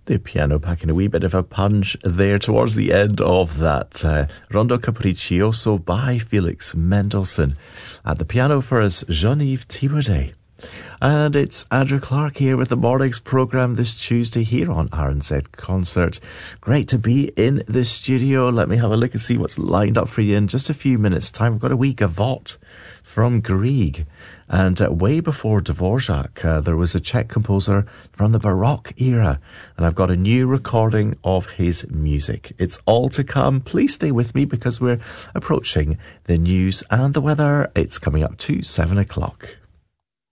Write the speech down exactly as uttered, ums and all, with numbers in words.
The piano packing a wee bit of a punch there towards the end of that uh, Rondo Capriccioso by Felix Mendelssohn. At the piano for us, Jean-Yves Thibaudet. And it's Andrew Clark here with the morning's programme this Tuesday here on R N Z Concert. Great to be in the studio. Let me have a look and see what's lined up for you in just a few minutes' time. We've got a wee gavotte from Grieg. And uh, way before Dvorak, uh, there was a Czech composer from the Baroque era. And I've got a new recording of his music. It's all to come. Please stay with me because we're approaching the news and the weather. It's coming up to seven o'clock.